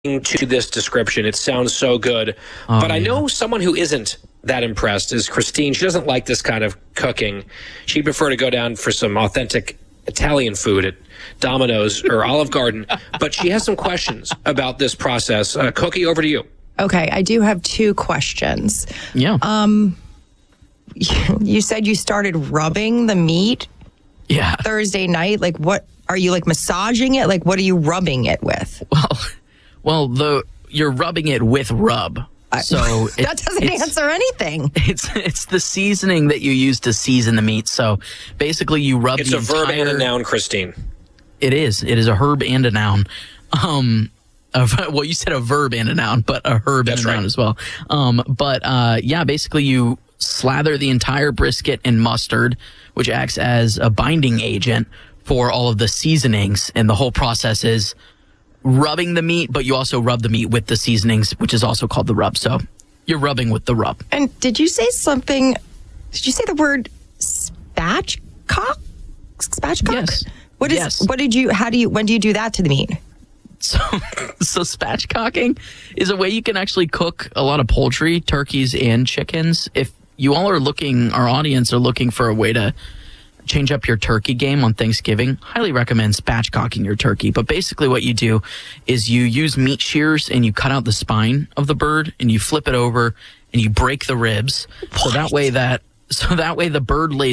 to this description. It sounds so good. But I know someone who isn't that impressed is Christine. She doesn't like this kind of cooking. She'd prefer to go down for some authentic Italian food at Domino's or Olive Garden. But she has some questions about this process. Cookie, over to you. Okay, I do have two questions. Yeah. You said you started rubbing the meat Thursday night. Like, what are you, like, massaging it? Like, what are you rubbing it with? Well, you're rubbing it with rub. So that doesn't answer anything. It's the seasoning that you use to season the meat. So basically, you rub. It's a verb and a noun, Christine. It is. It is a herb and a noun. Well, you said a verb and a noun, but a herb and a noun as well. Basically, you slather the entire brisket in mustard, which acts as a binding agent for all of the seasonings, and the whole process is rubbing the meat, but you also rub the meat with the seasonings, which is also called the rub. So you're rubbing with the rub. And did you say something? Did you say the word spatchcock? Spatchcock? Yes. When do you do that to the meat? So spatchcocking is a way you can actually cook a lot of poultry, turkeys, and chickens. If you all are our audience are looking for a way to change up your turkey game on Thanksgiving, highly recommend spatchcocking your turkey. But basically what you do is you use meat shears and you cut out the spine of the bird and you flip it over and you break the ribs. So that way the bird lays